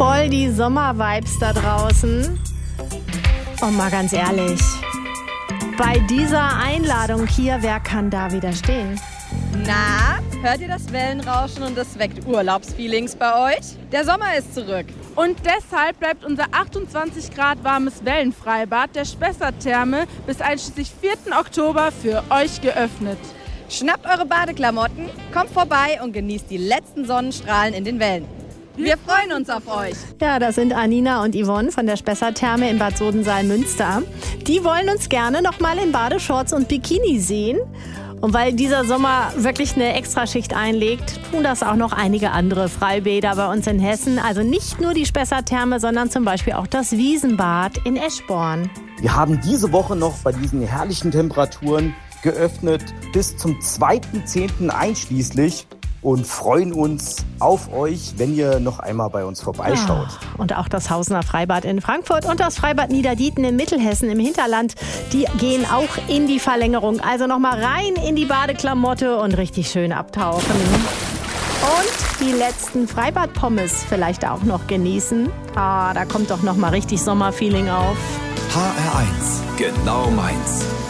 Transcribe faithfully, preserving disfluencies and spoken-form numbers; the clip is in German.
voll die Sommervibes da draußen. Und mal ganz ehrlich, bei dieser Einladung hier, wer kann da widerstehen? Na, hört ihr das Wellenrauschen und das weckt Urlaubsfeelings bei euch? Der Sommer ist zurück. Und deshalb bleibt unser achtundzwanzig Grad warmes Wellenfreibad der Spessart-Therme bis einschließlich vierten Oktober für euch geöffnet. Schnappt eure Badeklamotten, kommt vorbei und genießt die letzten Sonnenstrahlen in den Wellen. Wir freuen uns auf euch. Ja, das sind Anina und Yvonne von der Spessart-Therme in Bad Sodensaal-Münster. Die wollen uns gerne noch mal in Badeshorts und Bikini sehen. Und weil dieser Sommer wirklich eine Extraschicht einlegt, tun das auch noch einige andere Freibäder bei uns in Hessen. Also nicht nur die Spessart-Therme, sondern zum Beispiel auch das Wiesenbad in Eschborn. Wir haben diese Woche noch bei diesen herrlichen Temperaturen geöffnet bis zum zweiten zehnten einschließlich und freuen uns auf euch, wenn ihr noch einmal bei uns vorbeischaut. Ja, und auch das Hausener Freibad in Frankfurt und das Freibad Niederdieten in Mittelhessen im Hinterland, die gehen auch in die Verlängerung. Also nochmal rein in die Badeklamotte und richtig schön abtauchen. Und die letzten Freibad-Pommes vielleicht auch noch genießen. Ah, da kommt doch nochmal richtig Sommerfeeling auf. H R eins, genau meins.